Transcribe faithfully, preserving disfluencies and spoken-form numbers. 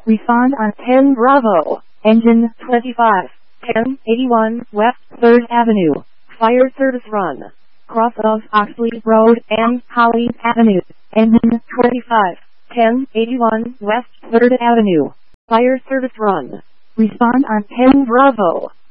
Respond on ten Bravo. Engine twenty-five. ten eighty-one West third Avenue. Fire service run. Cross of Oxley Road and Holly Avenue. Engine twenty-five. ten eighty-one West third Avenue. Fire service run. Respond on ten Bravo.